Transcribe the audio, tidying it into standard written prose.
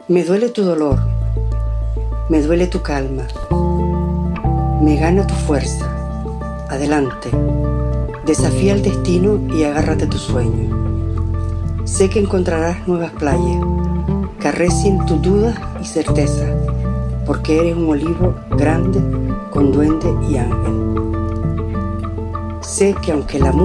Me duele tu dolor, me duele tu calma, me gana tu fuerza. Adelante, desafía el destino y agárrate a tu sueño. Sé que encontrarás nuevas playas que arrecien tus dudas y certezas, porque eres un olivo grande con duende y ángel. Sé que aunque la